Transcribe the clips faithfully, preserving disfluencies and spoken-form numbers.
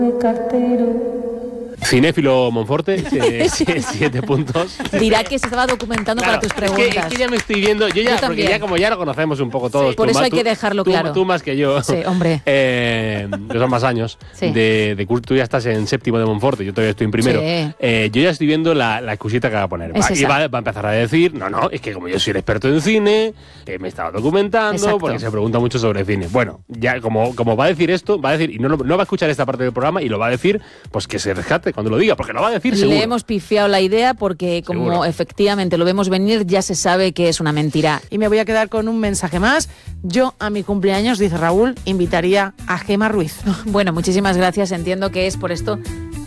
cartero. Cinéfilo Monforte, eh, siete puntos. Dirá que se estaba documentando Claro, para tus preguntas. Es que, es que ya me estoy viendo, yo ya, Yo porque ya como ya lo conocemos un poco todos. Sí, por tú eso más, hay tú, que dejarlo tú, claro. Tú más que yo. Sí, hombre. Eh, que son más años. Sí. De, de curso, tú ya estás en séptimo de Monforte, yo todavía estoy en primero. Sí. Eh, yo ya estoy viendo la, la excusita que va a poner. Es Va, y esa. va, va a empezar a decir, no, no, es que como yo soy el experto en cine, eh, me estaba documentando, Exacto. porque se pregunta mucho sobre cine. Bueno, ya como, como va a decir esto, va a decir, y no, lo- no va a escuchar esta parte del programa, y lo va a decir, pues que se rescate cuando lo diga, porque lo va a decir seguro. Le hemos pifiado la idea porque como Seguro. efectivamente lo vemos venir, ya se sabe que es una mentira. Y me voy a quedar con un mensaje más. Yo a mi cumpleaños, dice Raúl, invitaría a Gema Ruiz. Bueno, muchísimas gracias. Entiendo que es por esto.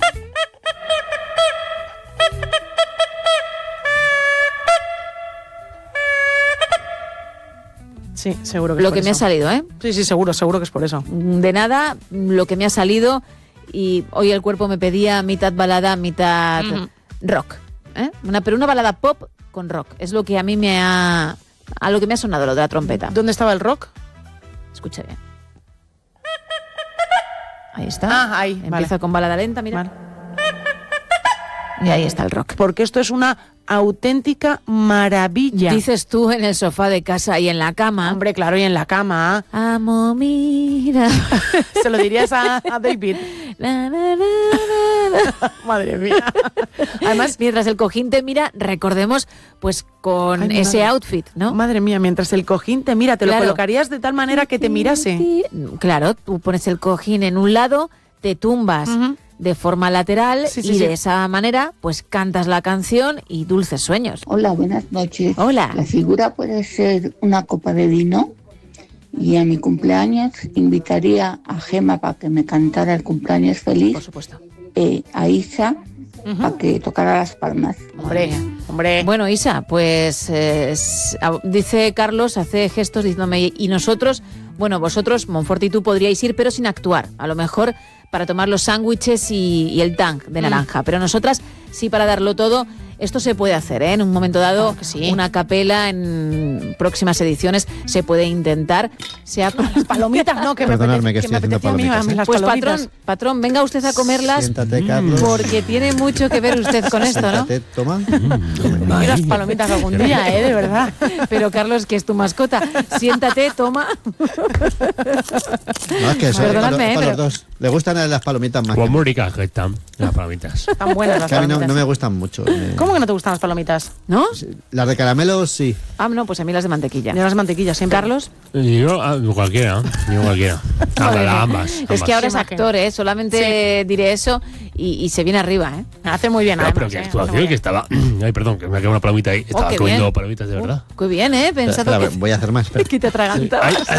Sí, seguro que Lo es por que me ha eso. salido, ¿eh? Sí, sí, seguro, seguro que es por eso. De nada, lo que me ha salido, y hoy el cuerpo me pedía mitad balada, mitad Ujú. rock. ¿eh? Una, pero una balada pop con rock. Es lo que a mí me ha... a lo que me ha sonado lo de la trompeta. ¿Dónde estaba el rock? Escucha bien. Ahí está. Ah, ahí, Empieza vale. con balada lenta, mira. Vale. Y ahí está el rock. Porque esto es una auténtica maravilla. Dices tú en el sofá de casa y en la cama. Hombre, claro, y en la cama. Amo, mira. Se lo dirías a, a David. Na, na, na, na, na. Madre mía. Además, mientras el cojín te mira, recordemos, pues con Ay, ese madre. outfit, ¿no? Madre mía, mientras el cojín te mira, te Claro. lo colocarías de tal manera que te mirase. Claro, tú pones el cojín en un lado, te tumbas Ujú. de forma lateral Sí, sí, y sí. de esa manera, pues cantas la canción y dulces sueños. Hola, buenas noches. Hola. La figura puede ser una copa de vino y a mi cumpleaños invitaría a Gema para que me cantara el cumpleaños feliz, Por supuesto. eh, a Isa Ujú. para que tocara las palmas. Hombre, hombre. Bueno, Isa, pues eh, s- a- dice Carlos, hace gestos diciéndome, y nosotros, bueno, vosotros, Monforte y tú, podríais ir, pero sin actuar. A lo mejor para tomar los sándwiches y, y el tank de naranja. Pero nosotras, sí, para darlo todo. Esto se puede hacer, ¿eh? En un momento dado, Claro que sí. una capela en próximas ediciones se puede intentar. Sea con Las palomitas, no, que me Perdonadme, que apetece, estoy me haciendo apetecía a mí, palomitas, a mí ¿eh? las Pues palomitas. patrón, patrón, venga usted a comerlas Siéntate, Carlos. porque tiene mucho que ver usted con esto, ¿no? Siéntate, toma. Y las palomitas algún día, ¿eh? De verdad. Pero Carlos, que es tu mascota, siéntate, toma. No, es que eso es para, Perdonadme, ¿eh? para pero- los dos. Le gustan las palomitas más. Como que- muy ricas que están las palomitas. Tan buenas las que a mí no, palomitas. no me gustan mucho. eh. ¿Cómo que no te gustan las palomitas? ¿No? Las de caramelo sí. Ah, no, pues a mí las de mantequilla. Yo las mantequillas siempre. Carlos. Yo, ah, cualquiera, yo cualquiera. Madre mía. ambas, Es ambas. que ahora es Qué maje. actor, ¿eh? Solamente diré eso y, y se viene arriba, ¿eh? Hace muy bien, No, además, pero que ¿eh? Hace actuación, muy que bien. estaba... Ay, perdón, que me ha quedado una palomita ahí. Estaba qué comiendo bien. palomitas de verdad. Qué bien, ¿eh? Espera, Pensado espera, que, voy a hacer más. espera. que te atragantabas. Ay,